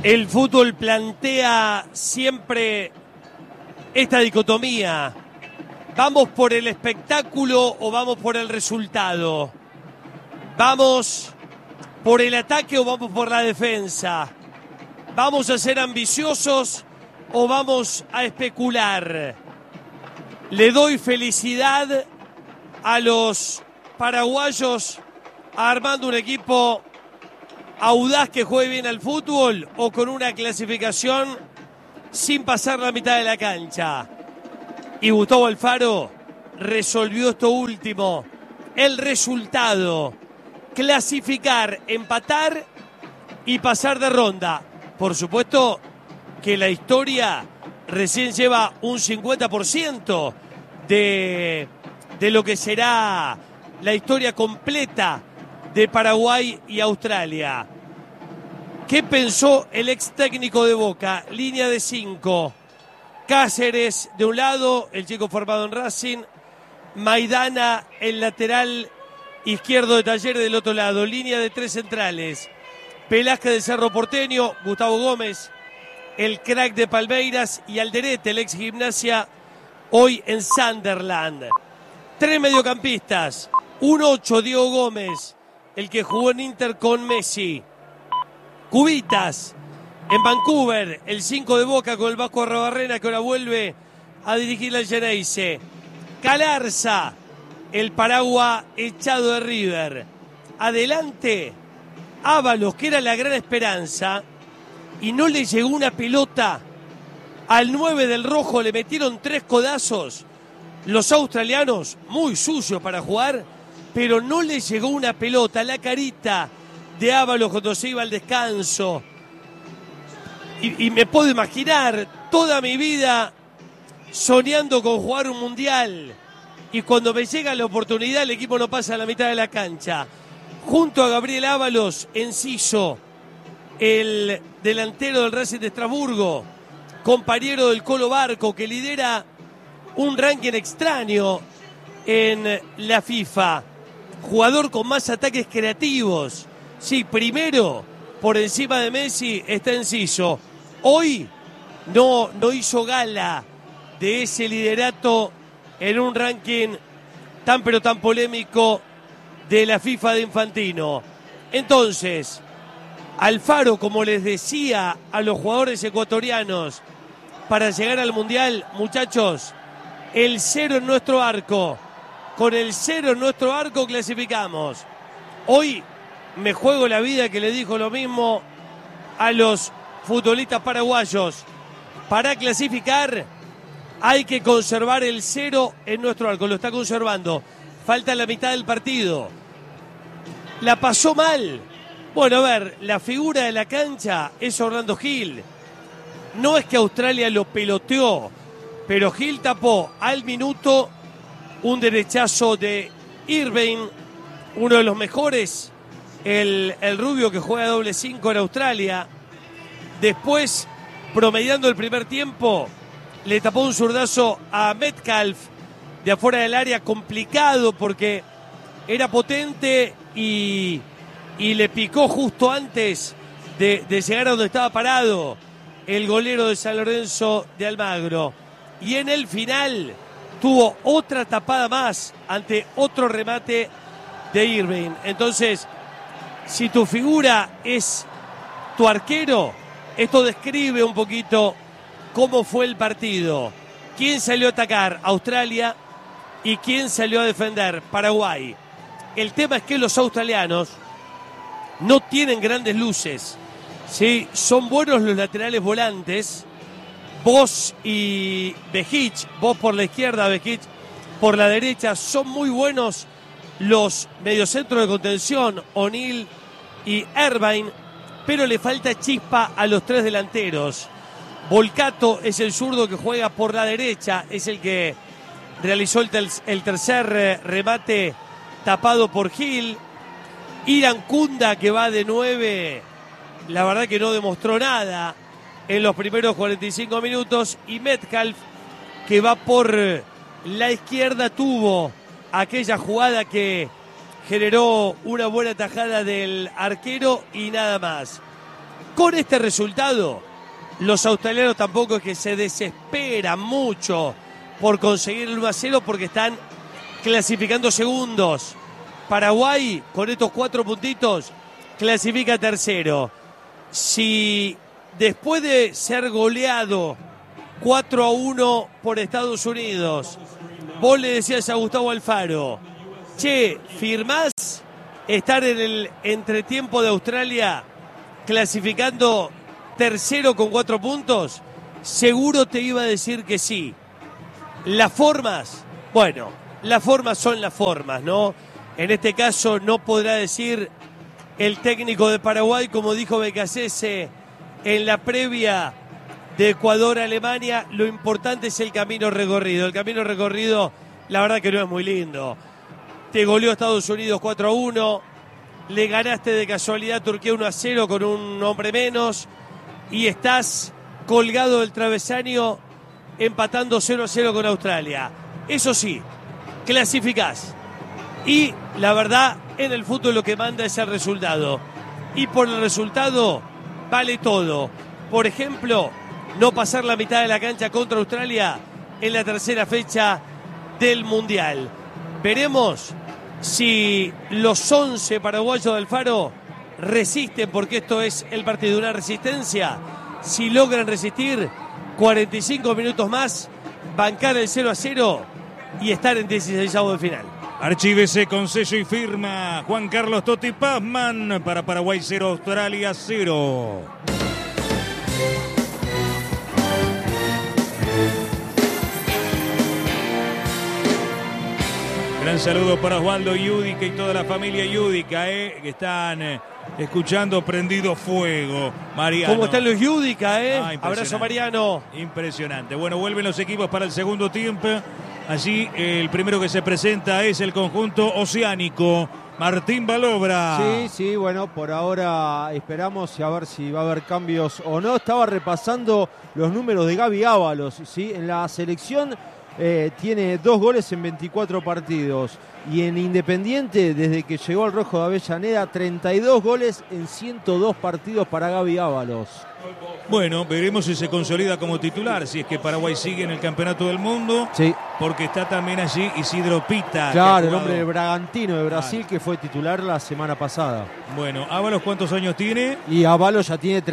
El fútbol plantea siempre esta dicotomía. ¿Vamos por el espectáculo o vamos por el resultado? ¿Vamos por el ataque o vamos por la defensa? ¿Vamos a ser ambiciosos o vamos a especular? Le doy felicidad a los paraguayos armando un equipo audaz que juegue bien al fútbol o con una clasificación sin pasar la mitad de la cancha. Y Gustavo Alfaro resolvió esto último, el resultado, clasificar, empatar y pasar de ronda. Por supuesto que la historia recién lleva un 50% de lo que será la historia completa de Paraguay y Australia. ¿Qué pensó el ex técnico de Boca? Línea de 5. Cáceres de un lado, el chico formado en Racing. Maidana, el lateral izquierdo de Talleres del otro lado. Línea de 3 centrales. Velázquez de Cerro Porteño, Gustavo Gómez, el crack de Palmeiras, y Alderete, el ex Gimnasia, hoy en Sunderland. 3 mediocampistas. Un 8, Diego Gómez, el que jugó en Inter con Messi. Cubitas, en Vancouver, el 5 de Boca con el Vasco Arrobarrena, que ahora vuelve a dirigir al Geneise. Galarza, el Paragua echado de River. Adelante, Ábalos, que era la gran esperanza, y no le llegó una pelota al 9 del Rojo. Le metieron 3 codazos los australianos, muy sucios para jugar, pero no le llegó una pelota. La carita de Ábalos cuando se iba al descanso. Y me puedo imaginar toda mi vida soñando con jugar un mundial, y cuando me llega la oportunidad el equipo no pasa a la mitad de la cancha. Junto a Gabriel Ábalos, Enciso, el delantero del Racing de Estrasburgo, compañero del Colo Barco, que lidera un ranking extraño en la FIFA. Jugador con más ataques creativos. Sí, primero, por encima de Messi, está Enciso. Hoy no hizo gala de ese liderato en un ranking tan pero tan polémico de la FIFA de Infantino. Entonces, Alfaro, como les decía a los jugadores ecuatorianos, para llegar al Mundial, muchachos, el 0 en nuestro arco. Con el 0 en nuestro arco clasificamos. Hoy me juego la vida, que le dijo lo mismo a los futbolistas paraguayos. Para clasificar hay que conservar el 0 en nuestro arco. Lo está conservando. Falta la mitad del partido. La pasó mal. Bueno, a ver, la figura de la cancha es Orlando Gil. No es que Australia lo peloteó, pero Gil tapó al minuto un derechazo de Irving, uno de los mejores, el rubio que juega doble 5 en Australia. Después, promediando el primer tiempo, le tapó un zurdazo a Metcalf de afuera del área, complicado porque era potente y le picó justo antes de llegar a donde estaba parado el golero de San Lorenzo de Almagro. Y en el final tuvo otra tapada más ante otro remate de Irving. Entonces, si tu figura es tu arquero, esto describe un poquito cómo fue el partido. ¿Quién salió a atacar? Australia. ¿Y quién salió a defender? Paraguay. El tema es que los australianos no tienen grandes luces. Sí, son buenos los laterales volantes, Vos y Vejic, Vos por la izquierda, Vejic por la derecha. Son muy buenos los mediocentros de contención, O'Neill y Irvine, pero le falta chispa a los 3 delanteros. Volcato es el zurdo que juega por la derecha, es el que realizó el tercer remate tapado por Gil. Irán Kunda, que va de 9, la verdad que no demostró nada en los primeros 45 minutos. Y Metcalf, que va por la izquierda, tuvo aquella jugada que generó una buena tajada del arquero y nada más. Con este resultado, los australianos tampoco es que se desesperan mucho por conseguir el 1-0 porque están clasificando segundos. Paraguay, con estos 4 puntitos, clasifica tercero. Si después de ser goleado 4-1 por Estados Unidos, vos le decías a Gustavo Alfaro, che, ¿firmás estar en el entretiempo de Australia clasificando tercero con 4 puntos? Seguro te iba a decir que sí. Las formas, bueno, las formas son las formas, ¿no? En este caso no podrá decir el técnico de Paraguay, como dijo Becasese en la previa de Ecuador-Alemania, lo importante es el camino recorrido. El camino recorrido, la verdad que no es muy lindo. Te goleó Estados Unidos 4-1, le ganaste de casualidad a Turquía 1-0 con un hombre menos y estás colgado del travesaño empatando 0-0 con Australia. Eso sí, clasificás. Y la verdad, en el fútbol lo que manda es el resultado. Y por el resultado vale todo. Por ejemplo, no pasar la mitad de la cancha contra Australia en la tercera fecha del Mundial. Veremos si los 11 paraguayos de Alfaro resisten, porque esto es el partido de una resistencia. Si logran resistir 45 minutos más, bancar el 0-0 y estar en 16avos de final. Archívese con sello y firma Juan Carlos Totti Pazman para Paraguay 0, Australia 0. Gran saludo para Osvaldo Yudica y toda la familia Yudica, que están escuchando Prendido Fuego. Mariano. ¿Cómo están los Yudica, Abrazo, Mariano. Impresionante. Bueno, vuelven los equipos para el segundo tiempo. Allí el primero que se presenta es el conjunto oceánico, Martín Balobra. Sí, bueno, por ahora esperamos a ver si va a haber cambios o no. Estaba repasando los números de Gaby Ábalos, ¿sí? En la selección tiene 2 goles en 24 partidos. Y en Independiente, desde que llegó al Rojo de Avellaneda, 32 goles en 102 partidos para Gaby Ábalos. Bueno, veremos si se consolida como titular, si es que Paraguay sigue en el Campeonato del Mundo. Sí. Porque está también allí Isidro Pita. Claro, el hombre del Bragantino de Brasil, que fue titular la semana pasada. Bueno, Ábalos, ¿cuántos años tiene? Y Ábalos ya tiene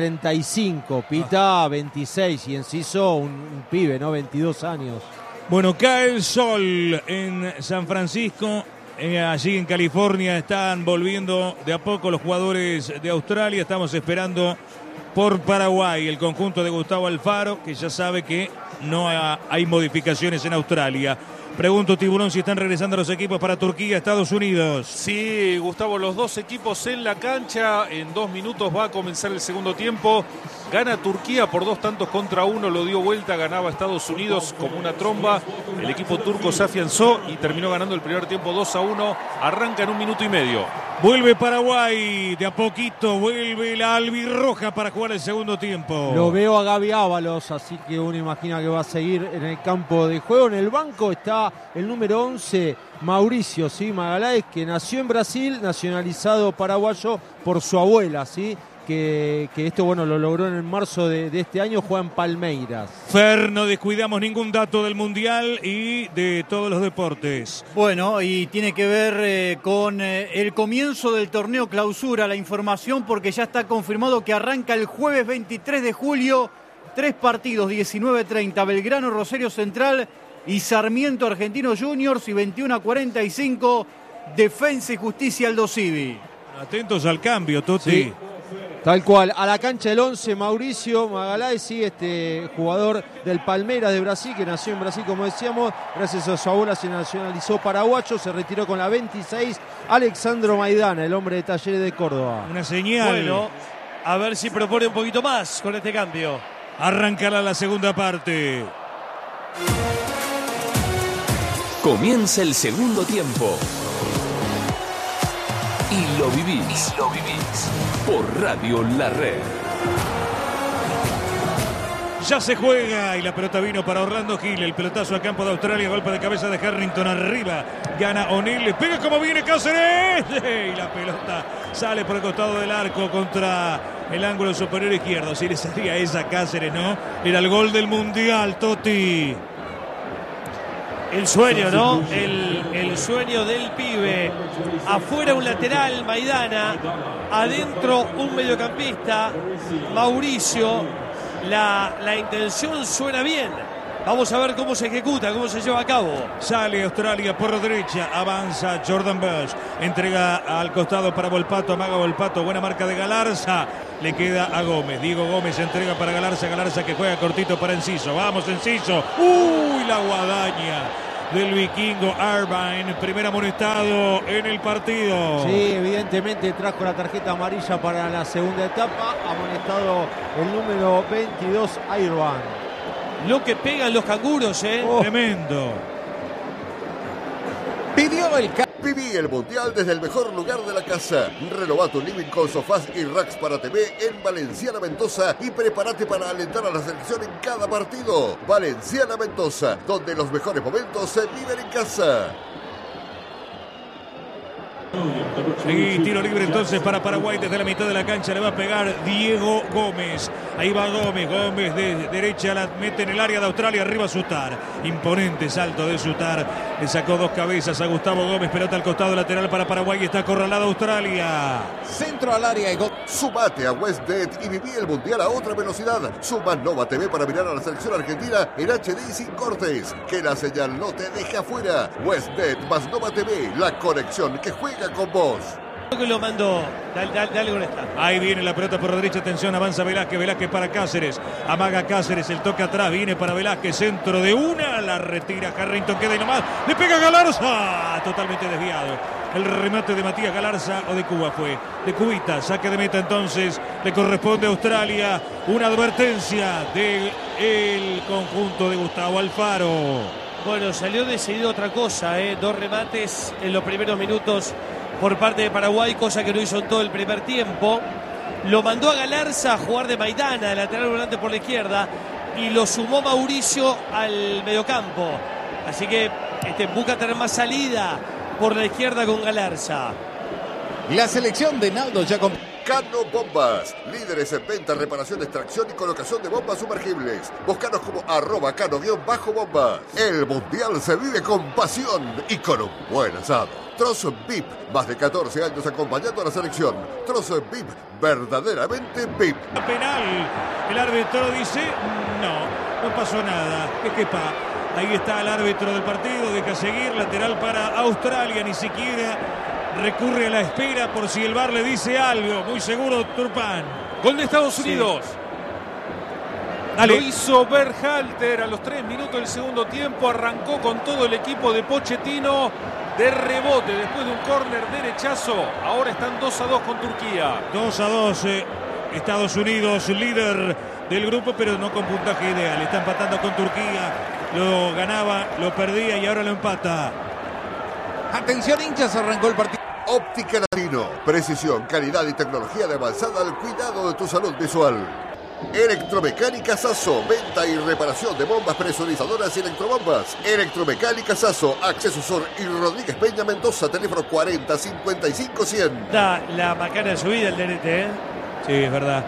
35, Pita 26 y Enciso un pibe, ¿no? 22 años. Bueno, cae el sol en San Francisco. Allí en California están volviendo de a poco los jugadores de Australia. Estamos esperando por Paraguay el conjunto de Gustavo Alfaro, que ya sabe que no hay modificaciones en Australia. Pregunto, Tiburón, si están regresando los equipos para Turquía, Estados Unidos. Sí, Gustavo, los 2 equipos en la cancha. En 2 minutos va a comenzar el segundo tiempo. Gana Turquía por 2-1, lo dio vuelta, ganaba Estados Unidos como una tromba. El equipo turco se afianzó y terminó ganando el primer tiempo 2-1. Arranca en 1 minuto y medio. Vuelve Paraguay, de a poquito vuelve la albirroja para jugar el segundo tiempo. Lo veo a Gaby Ábalos, así que uno imagina que va a seguir en el campo de juego. En el banco está el número 11, Mauricio, ¿sí? Magaláes, que nació en Brasil, nacionalizado paraguayo por su abuela, ¿sí? Que esto, bueno, lo logró en el marzo de este año, juega en Palmeiras. Fer, no descuidamos ningún dato del Mundial y de todos los deportes. Bueno, y tiene que ver con el comienzo del torneo clausura, la información, porque ya está confirmado que arranca el jueves 23 de julio, 3 partidos, 19:30, Belgrano, Rosario Central y Sarmiento Argentinos Juniors, y 21:45, Defensa y Justicia Aldo Civi. Atentos al cambio, Totti. Sí. Tal cual, a la cancha del 11, Mauricio Magaláes, sí, este jugador del Palmeiras de Brasil, que nació en Brasil, como decíamos, gracias a su abuela se nacionalizó paraguayo, se retiró con la 26, Alexandro Maidana, el hombre de Talleres de Córdoba. Una señal. Bueno, a ver si propone un poquito más con este cambio. Arrancará la segunda parte. Comienza el segundo tiempo. Y lo vivís. Por Radio La Red. Ya se juega y la pelota vino para Orlando Gil. El pelotazo al campo de Australia. Golpe de cabeza de Harrington arriba. Gana O'Neill. Pega como viene Cáceres. Y la pelota sale por el costado del arco contra el ángulo superior izquierdo. Si le salía esa a Cáceres, ¿no? Era el gol del Mundial, Totti. El sueño, ¿no? El sueño del pibe. Afuera un lateral, Maidana. Adentro un mediocampista, Mauricio. La intención suena bien. Vamos a ver cómo se ejecuta, cómo se lleva a cabo. Sale Australia por derecha, avanza Jordan Bush, entrega al costado para Volpato, amaga Volpato, buena marca de Galarza, le queda a Gómez, Diego Gómez entrega para Galarza, Galarza que juega cortito para Enciso, vamos Enciso, uy la guadaña del vikingo Irvine, primer amonestado en el partido. Sí, evidentemente trajo la tarjeta amarilla para la segunda etapa, amonestado el número 22 Irvine. Lo que pegan los canguros, Tremendo. Viví el Mundial desde el mejor lugar de la casa. Renová tu living con sofás y racks para TV en Valenciana Mendoza y prepárate para alentar a la selección en cada partido. Valenciana Mendoza, donde los mejores momentos se viven en casa. Y tiro libre entonces para Paraguay desde la mitad de la cancha, le va a pegar Diego Gómez, ahí va Gómez de derecha, la mete en el área de Australia, arriba Sutar, imponente salto de Sutar, le sacó dos cabezas a Gustavo Gómez, pelota al costado lateral para Paraguay, está acorralada Australia. Centro al área y gol. Sumate a WestBet y viví el Mundial a otra velocidad. Suma Nova TV para mirar a la selección argentina en HD y sin cortes. Que la señal no te deje afuera. WestBet más Nova TV, la conexión que juega con vos. Que lo mandó, dale con esta. Ahí viene la pelota por la derecha, atención, avanza Velázquez para Cáceres, amaga Cáceres, el toque atrás, viene para Velázquez, centro de una, la retira Harrington, queda ahí nomás, le pega Galarza, totalmente desviado. El remate de Matías Galarza o de Cuba fue, de Cubita, saque de meta entonces, le corresponde a Australia, una advertencia del conjunto de Gustavo Alfaro. Bueno, salió decidido otra cosa, dos remates en los primeros minutos por parte de Paraguay, cosa que no hizo en todo el primer tiempo. Lo mandó a Galarza a jugar de Maidana, lateral volante por la izquierda, y lo sumó Mauricio al mediocampo. Así que busca tener más salida por la izquierda con Galarza. La selección de Naldo ya con... Cano Bombas, líderes en venta, reparación, extracción y colocación de bombas sumergibles. Búscanos como @cano_bombas. El Mundial se vive con pasión y con un buen asado. Trozo VIP, más de 14 años acompañando a la selección. Trozo VIP, verdaderamente VIP. Penal, el árbitro dice no pasó nada, ahí está el árbitro del partido, deja seguir, lateral para Australia, ni siquiera recurre a la espera por si el VAR le dice algo, muy seguro Turpán. Gol de Estados Unidos. Dale. Lo hizo Berhalter a los 3 minutos del segundo tiempo, arrancó con todo el equipo de Pochettino de rebote después de un córner derechazo. Ahora están 2-2 con Turquía. 2-2, Estados Unidos líder del grupo, pero no con puntaje ideal. Está empatando con Turquía, lo ganaba, lo perdía y ahora lo empata. Atención hinchas, arrancó el partido. Óptica Latino, precisión, calidad y tecnología de avanzada al cuidado de tu salud visual. Electromecánica Sasso, venta y reparación de bombas presurizadoras y electrobombas. Electromecánica Sasso, Acceso Sur y Rodríguez Peña Mendoza, teléfono 40 55 100. La macana de su vida el Derete, Sí, es verdad.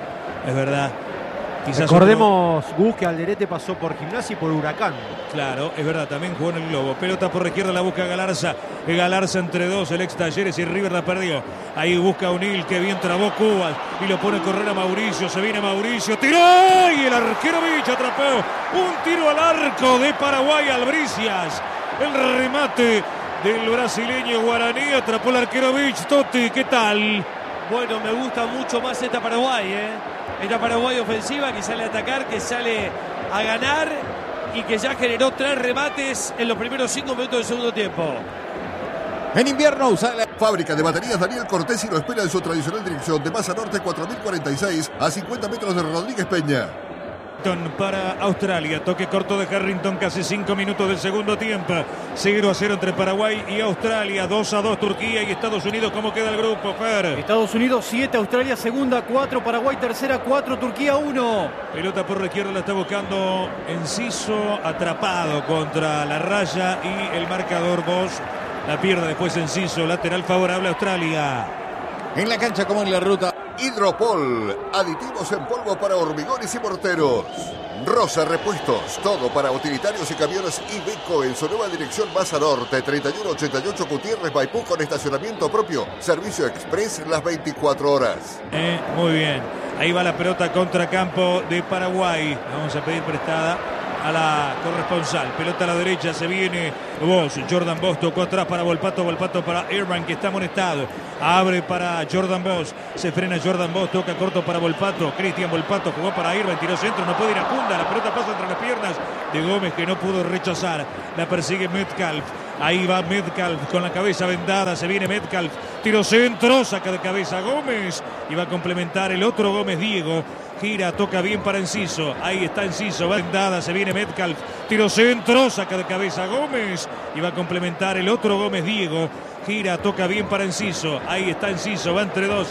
Quizás recordemos, Gus, que Alderete pasó por Gimnasia y por Huracán. Claro, es verdad, también jugó en el Globo. Pelota por la izquierda, la busca Galarza. Galarza entre dos, el ex Talleres y River la perdió. Ahí busca Unil, que bien trabó Cubas y lo pone a correr a Mauricio. Se viene Mauricio, tiró y el arquero Vich atrapó. Un tiro al arco de Paraguay, Albricias. El remate del brasileño Guaraní, atrapó el arquero Vich. Totti, ¿qué tal? Bueno, me gusta mucho más esta Paraguay, Esta Paraguay ofensiva que sale a atacar, que sale a ganar y que ya generó 3 remates en los primeros 5 minutos del segundo tiempo. En invierno usa la... Fábrica de baterías Daniel Cortés y lo espera en su tradicional dirección de Masa Norte 4046 a 50 metros de Rodríguez Peña. Para Australia, toque corto de Harrington, casi 5 minutos del segundo tiempo. 0-0 entre Paraguay y Australia, 2-2 Turquía y Estados Unidos. ¿Cómo queda el grupo, Fer? Estados Unidos 7, Australia segunda 4, Paraguay tercera 4, Turquía 1. Pelota por la izquierda, la está buscando Enciso, atrapado contra la raya y el marcador Bosch. La pierde después Enciso, lateral favorable a Australia. En la cancha como en la ruta. Hidropol, aditivos en polvo para hormigones y morteros. Rosa Repuestos, todo para utilitarios y camiones Iveco en su nueva dirección Baza Norte, 3188 Gutiérrez, Maipú, con estacionamiento propio. Servicio express las 24 horas. Muy bien. Ahí va la pelota contra campo de Paraguay. Vamos a pedir prestada a la corresponsal. Pelota a la derecha, se viene Jordan Bosch, tocó atrás para Volpato para Irvan, que está amonestado. Abre para Jordan Bosch, se frena Jordan Bosch, toca corto para Volpato. Cristian Volpato jugó para Irvan, tiró centro, no puede ir a punta. La pelota pasa entre las piernas de Gómez, que no pudo rechazar. La persigue Metcalf. Ahí va Metcalf con la cabeza vendada, se viene Metcalf, tiro centro, saca de cabeza Gómez y va a complementar el otro Gómez, Diego. Gira, toca bien para Enciso, ahí está Enciso, va vendada, se viene Metcalf, tiro centro, saca de cabeza Gómez y va a complementar el otro Gómez, Diego. Gira, toca bien para Enciso, ahí está Enciso, va entre dos.